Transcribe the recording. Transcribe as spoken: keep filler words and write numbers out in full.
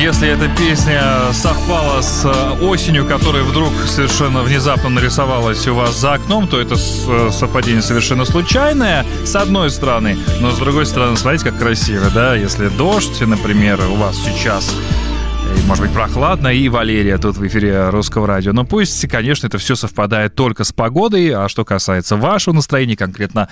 если эта песня совпала с осенью, которая вдруг совершенно внезапно нарисовалась у вас за окном, то это совпадение совершенно случайное, с одной стороны. Но с другой стороны, смотрите, как красиво, да? Если дождь, например, у вас сейчас... И, может быть, прохладно, и Валерия тут в эфире Русского радио. Но пусть, конечно, это все совпадает только с погодой. А что касается вашего настроения, конкретно